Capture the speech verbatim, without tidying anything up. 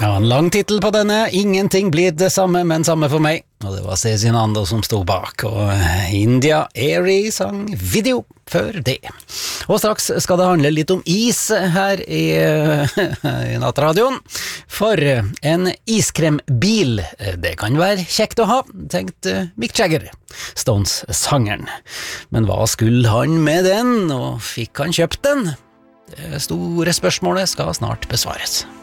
Ja, en lang titel på denne, Ingenting blir det samme, men samme for meg. Og det var Cezinando som stod bak, og India Airy sang video før det. Og straks skal det handle litt om is her i, i nattradioen. For en iskrembil, det kan være kjekt å ha, tenkte Mick Jagger, Stones-sangeren. Men hva skulle han med den, og fikk han kjøpt den? Det store spørsmålet skal snart besvares.